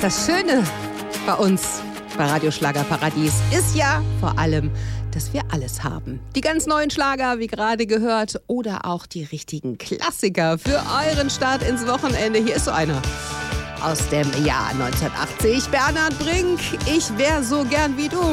Das Schöne bei uns, bei Radio Schlagerparadies, ist ja vor allem, dass wir alles haben. Die ganz neuen Schlager, wie gerade gehört, oder auch die richtigen Klassiker für euren Start ins Wochenende. Hier ist so einer aus dem Jahr 1980. Bernhard Brink, ich wär so gern wie du.